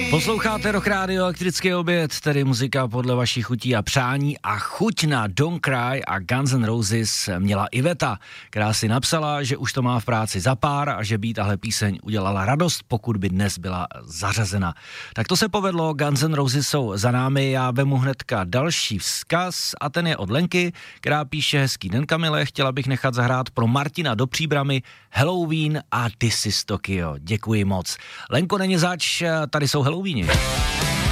Posloucháte Rock Radio, elektrický oběd, tedy muzika podle vašich chutí a přání, a chuť na Don't Cry a Guns N' Roses měla Iveta, která si napsala, že už to má v práci za pár a že by tahle píseň udělala radost, pokud by dnes byla zařazena. Tak to se povedlo, Guns N' Roses jsou za námi, já vemu hnedka další vzkaz a ten je od Lenky, která píše: hezký den, Kamile, chtěla bych nechat zahrát pro Martina do Příbrami Halloween a This is Tokyo. Děkuji moc. Lenko, není zač, tady jsou Halloweeni.